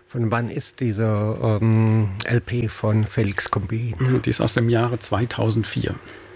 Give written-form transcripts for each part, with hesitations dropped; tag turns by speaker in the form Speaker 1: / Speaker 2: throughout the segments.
Speaker 1: Von wann ist diese LP von Felix Combin?
Speaker 2: Die ist aus dem Jahre 2004.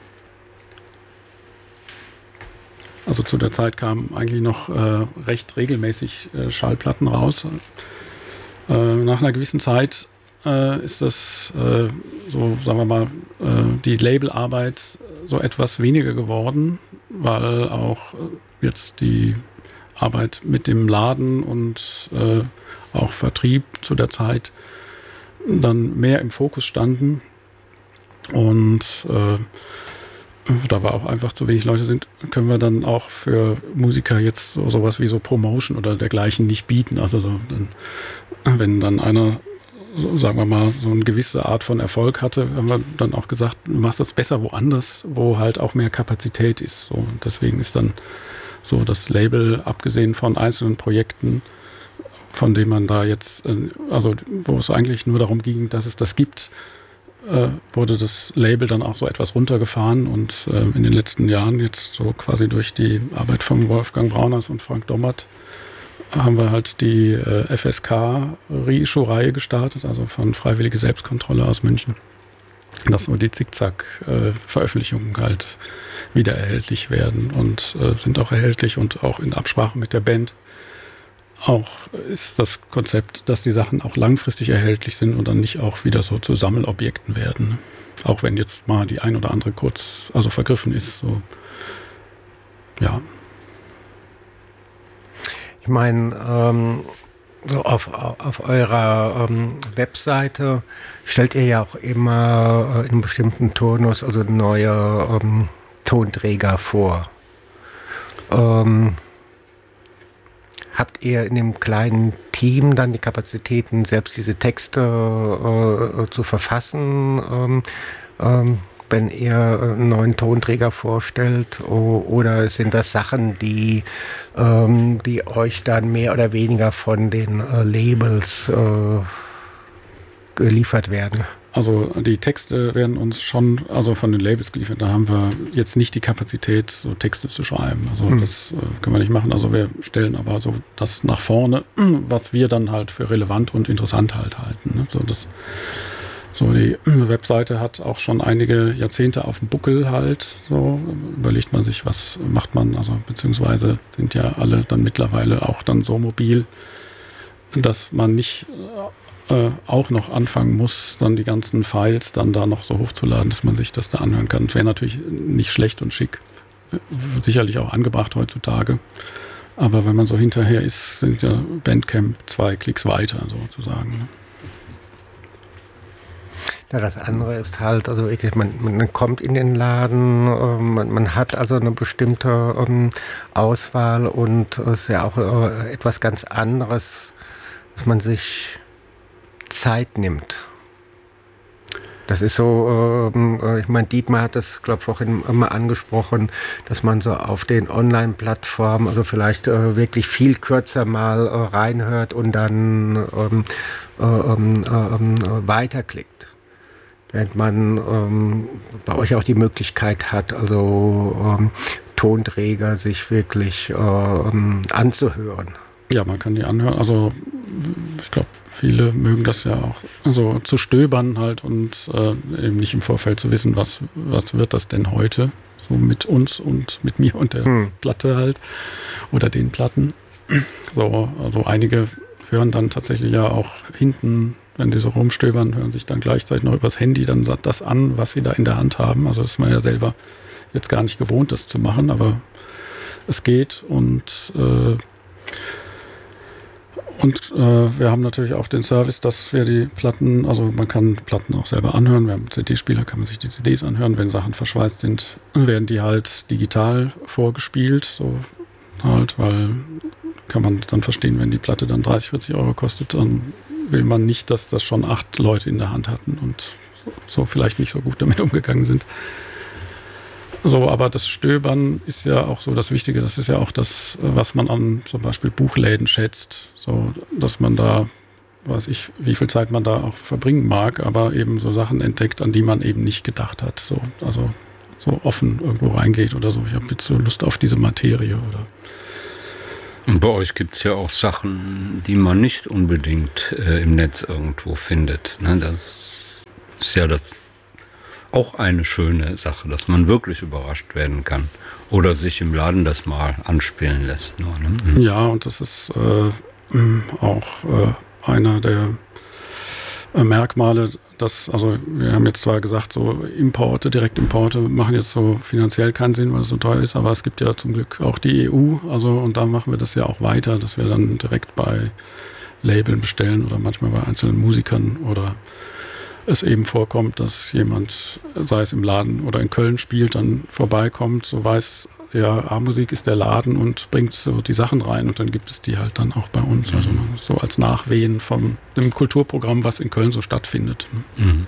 Speaker 2: Also zu der Zeit kamen eigentlich noch recht regelmäßig Schallplatten raus. Nach einer gewissen Zeit ist das, so sagen wir mal, die Labelarbeit so etwas weniger geworden, weil auch jetzt die Arbeit mit dem Laden und auch Vertrieb zu der Zeit dann mehr im Fokus standen. Und da war auch einfach zu wenig Leute sind, können wir dann auch für Musiker jetzt sowas wie so Promotion oder dergleichen nicht bieten. Also so, wenn dann einer, sagen wir mal, so eine gewisse Art von Erfolg hatte, haben wir dann auch gesagt, du machst das besser woanders, wo halt auch mehr Kapazität ist. So, und deswegen ist dann so das Label, abgesehen von einzelnen Projekten, von denen man da jetzt, also wo es eigentlich nur darum ging, dass es das gibt, wurde das Label dann auch so etwas runtergefahren und in den letzten Jahren jetzt so quasi durch die Arbeit von Wolfgang Brauners und Frank Dommert haben wir halt die FSK-Reissue-Reihe gestartet, also von Freiwillige Selbstkontrolle aus München, dass so die Zickzack-Veröffentlichungen halt wieder erhältlich werden und sind auch erhältlich und auch in Absprache mit der Band. Auch ist das Konzept, dass die Sachen auch langfristig erhältlich sind und dann nicht auch wieder so zu Sammelobjekten werden. Auch wenn jetzt mal die ein oder andere kurz, also vergriffen ist. So. Ja.
Speaker 1: Ich meine, so auf eurer Webseite stellt ihr ja auch immer in einem bestimmten Turnus also neue Tonträger vor. Habt ihr in dem kleinen Team dann die Kapazitäten, selbst diese Texte zu verfassen, wenn ihr einen neuen Tonträger vorstellt? Oder sind das Sachen, die euch dann mehr oder weniger von den Labels geliefert werden?
Speaker 2: Also die Texte werden uns schon, also von den Labels geliefert. Da haben wir jetzt nicht die Kapazität, so Texte zu schreiben. Also das können wir nicht machen. Also wir stellen aber so das nach vorne, was wir dann halt für relevant und interessant halt halten. Ne? So die Webseite hat auch schon einige Jahrzehnte auf dem Buckel halt. So überlegt man sich, was macht man. Also beziehungsweise sind ja alle dann mittlerweile auch dann so mobil, dass man nicht auch noch anfangen muss, dann die ganzen Files dann da noch so hochzuladen, dass man sich das da anhören kann. Das wäre natürlich nicht schlecht und schick. Sicherlich auch angebracht heutzutage. Aber wenn man so hinterher ist, sind ja Bandcamp 2 Klicks weiter sozusagen. Ne?
Speaker 1: Ja, das andere ist halt, also man kommt in den Laden, man hat also eine bestimmte Auswahl und es ist ja auch etwas ganz anderes, dass man sich Zeit nimmt. Das ist so, ich meine, Dietmar hat das, glaube ich, auch immer angesprochen, dass man so auf den Online-Plattformen, also vielleicht wirklich viel kürzer mal reinhört und dann weiterklickt. Während man bei euch auch die Möglichkeit hat, also Tonträger sich wirklich anzuhören.
Speaker 2: Ja, man kann die anhören. Also ich glaube, viele mögen das ja auch so zu stöbern halt und eben nicht im Vorfeld zu wissen, was wird das denn heute so mit uns und mit mir und der Platte halt oder den Platten. So, also einige hören dann tatsächlich ja auch hinten, wenn die so rumstöbern, hören sich dann gleichzeitig noch übers Handy dann das an, was sie da in der Hand haben. Also ist man ja selber jetzt gar nicht gewohnt, das zu machen, aber es geht und wir haben natürlich auch den Service, dass wir die Platten, also man kann Platten auch selber anhören. Wir haben einen CD-Spieler, kann man sich die CDs anhören. Wenn Sachen verschweißt sind, werden die halt digital vorgespielt. So halt, weil kann man dann verstehen, wenn die Platte dann 30, 40 Euro kostet, dann will man nicht, dass das schon 8 Leute in der Hand hatten und so vielleicht nicht so gut damit umgegangen sind. So, aber das Stöbern ist ja auch so das Wichtige. Das ist ja auch das, was man an zum Beispiel Buchläden schätzt. So, dass man da, weiß ich, wie viel Zeit man da auch verbringen mag, aber eben so Sachen entdeckt, an die man eben nicht gedacht hat. So, also so offen irgendwo reingeht oder so. Ich habe jetzt so Lust auf diese Materie oder
Speaker 3: Und bei euch gibt es ja auch Sachen, die man nicht unbedingt im Netz irgendwo findet. Ne? Das ist ja auch eine schöne Sache, dass man wirklich überrascht werden kann. Oder sich im Laden das mal anspielen lässt. Nur, ne?
Speaker 2: Ja, und das ist auch einer der Merkmale, also wir haben jetzt zwar gesagt, so Direktimporte machen jetzt so finanziell keinen Sinn, weil es so teuer ist, aber es gibt ja zum Glück auch die EU, und da machen wir das ja auch weiter, dass wir dann direkt bei Labeln bestellen oder manchmal bei einzelnen Musikern oder es eben vorkommt, dass jemand, sei es im Laden oder in Köln spielt, dann vorbeikommt, so weiß, ja, A-Musik ist der Laden und bringt so die Sachen rein und dann gibt es die halt dann auch bei uns. Also so als Nachwehen von dem Kulturprogramm, was in Köln so stattfindet.
Speaker 3: Mhm.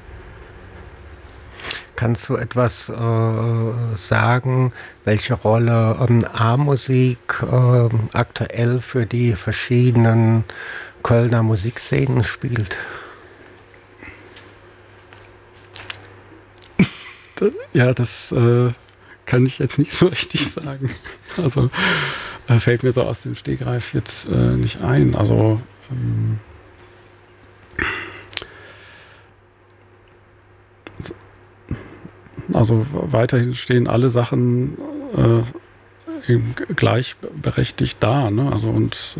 Speaker 1: Kannst du etwas sagen, welche Rolle A-Musik aktuell für die verschiedenen Kölner Musikszenen spielt?
Speaker 2: Ja, das kann ich jetzt nicht so richtig sagen. Also fällt mir so aus dem Stegreif jetzt nicht ein. Also weiterhin stehen alle Sachen eben gleichberechtigt da. Ne? Also und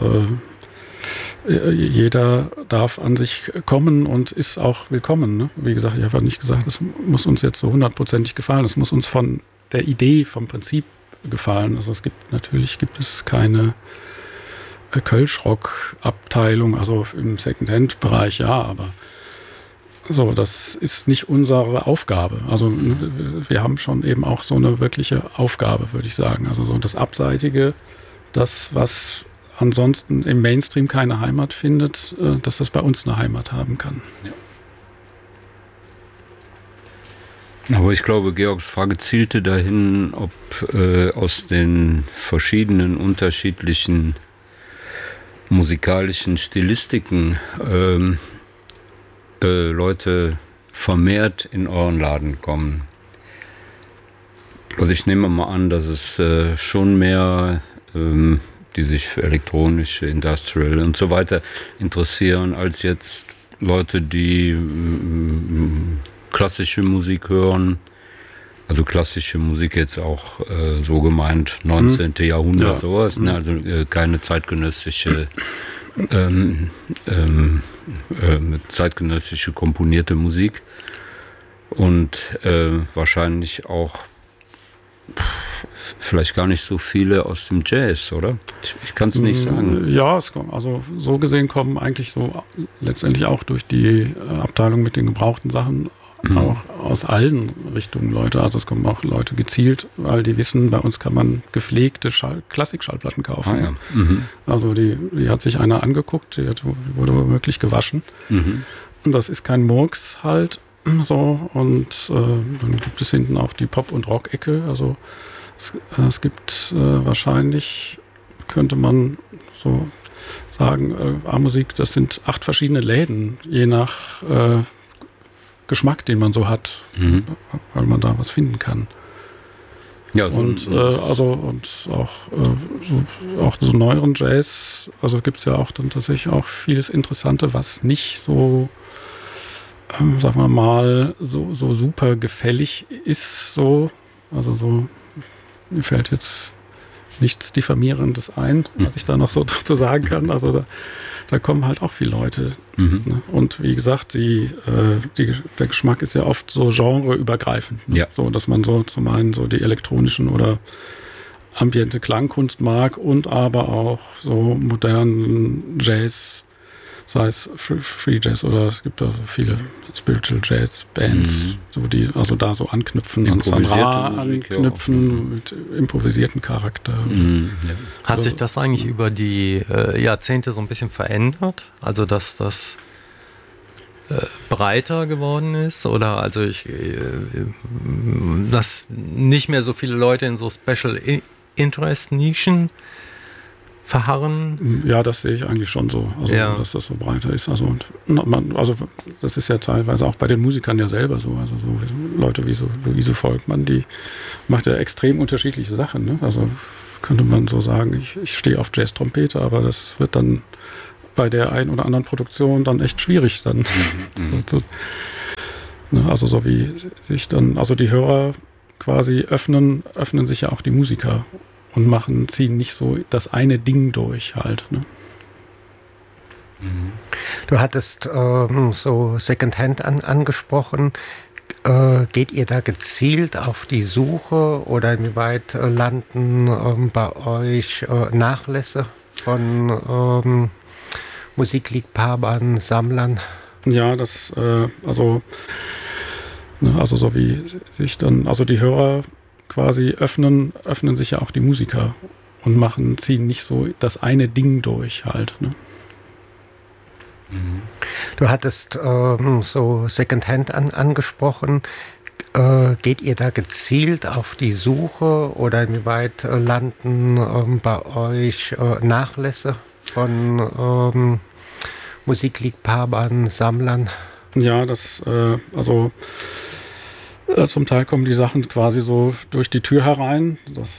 Speaker 2: jeder darf an sich kommen und ist auch willkommen. Ne? Wie gesagt, ich habe nicht gesagt, das muss uns jetzt so 100%ig gefallen. Das muss uns von der Idee, vom Prinzip gefallen. Also natürlich gibt es keine Kölschrock-Abteilung, also im Secondhand-Bereich ja, aber so, das ist nicht unsere Aufgabe. Also wir haben schon eben auch so eine wirkliche Aufgabe, würde ich sagen. Also so das Abseitige, das, was ansonsten im Mainstream keine Heimat findet, dass das bei uns eine Heimat haben kann.
Speaker 3: Ja. Aber ich glaube, Georgs Frage zielte dahin, ob aus den verschiedenen unterschiedlichen musikalischen Stilistiken Leute vermehrt in euren Laden kommen. Also ich nehme mal an, dass es schon mehr, die sich für elektronische, Industrial und so weiter interessieren, als jetzt Leute, die klassische Musik hören. Also klassische Musik jetzt auch so gemeint, 19. Jahrhundert, sowas. Ne? Also keine zeitgenössische zeitgenössische komponierte Musik und wahrscheinlich auch vielleicht gar nicht so viele aus dem Jazz, oder? Ich kann es nicht sagen.
Speaker 2: Ja, also so gesehen kommen eigentlich so letztendlich auch durch die Abteilung mit den gebrauchten Sachen auch aus allen Richtungen Leute. Also es kommen auch Leute gezielt, weil die wissen, bei uns kann man gepflegte Klassikschallplatten kaufen.
Speaker 3: Ja.
Speaker 2: Also die hat sich einer angeguckt, die wurde womöglich gewaschen. Und das ist kein Murks halt so. Und dann gibt es hinten auch die Pop- und Rock-Ecke. Also es gibt wahrscheinlich, könnte man so sagen, A-Musik, das sind 8 verschiedene Läden, je nach Geschmack, den man so hat, weil man da was finden kann.
Speaker 3: Ja,
Speaker 2: und auch so neueren Jazz, also gibt es ja auch dann tatsächlich auch vieles Interessante, was nicht so, sagen wir mal, so super gefällig ist, so, also so, mir fällt jetzt nichts Diffamierendes ein, was ich da noch so zu sagen kann. Also da kommen halt auch viele Leute. Ne? Und wie gesagt, der Geschmack ist ja oft so genreübergreifend. Ne?
Speaker 3: Ja.
Speaker 2: So, dass man so zum einen so die elektronischen oder ambiente Klangkunst mag und aber auch so modernen Jazz, sei es Free Jazz oder es gibt also viele Spiritual Jazz Bands, so die also da so anknüpfen, an Sandra anknüpfen, mit improvisierten Charakter.
Speaker 4: Hat sich das eigentlich über die Jahrzehnte so ein bisschen verändert? Also dass das breiter geworden ist oder also dass nicht mehr so viele Leute in so Special Interest Nischen verharren?
Speaker 2: Ja, das sehe ich eigentlich schon so, also, dass das so breiter ist. Also das ist ja teilweise auch bei den Musikern ja selber so. Also so Leute wie so Luise Volkmann, die macht ja extrem unterschiedliche Sachen. Ne? Also könnte man so sagen, ich stehe auf Jazz-Trompete, aber das wird dann bei der einen oder anderen Produktion dann echt schwierig dann. Also so wie sich dann, also die Hörer quasi öffnen sich ja auch die Musiker und ziehen nicht so das eine Ding durch halt. Ne?
Speaker 1: Du hattest so Secondhand angesprochen. Geht ihr da gezielt auf die Suche oder inwieweit landen bei euch Nachlässe von Musikliebhabern, Sammlern?
Speaker 2: Ja, also so wie sich dann, also die Hörer quasi öffnen sich ja auch die Musiker und ziehen nicht so das eine Ding durch halt. Ne?
Speaker 1: Du hattest so Secondhand angesprochen. Geht ihr da gezielt auf die Suche oder inwieweit landen bei euch Nachlässe von Musikliebhabern, Sammlern?
Speaker 2: Ja, zum Teil kommen die Sachen quasi so durch die Tür herein.